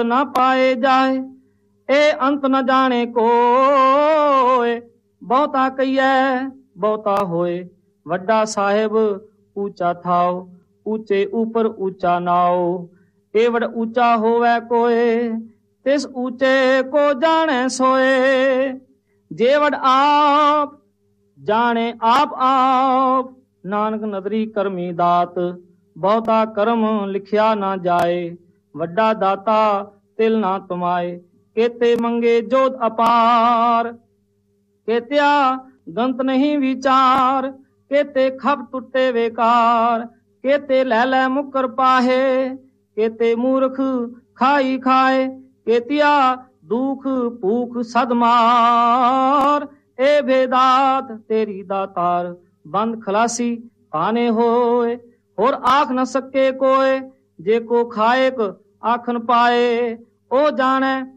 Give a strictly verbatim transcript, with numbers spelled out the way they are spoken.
ना पाए जाए। ए अंत न जाने कोय, बहुता कहिए बहुता होए। वड्डा साहिब ऊंचा थाओ, ऊंचे ऊपर ऊंचा नाओ। एवड़ ऊंचा होवे कोय, तिस ऊंचे को जाने सोए। जेवड़ आप जाने आप आप, नानक नदरी करमी दात। बहुता कर्म लिखिया ना जाए, वड्डा दाता तिल ना तुमाए। केते मंगे जोत अपार, केत्या गंत नहीं विचार। केते खप टुटे बेकार, केते लै लै मुकर पाहे। केते मूर्ख खाई खाए, केतिया दुख भूख सदमार। ए भेदात तेरी दातार, बंद खलासी पाने होए। और आख न सके कोय, जे को खाएक आखन पाए। ओ जाने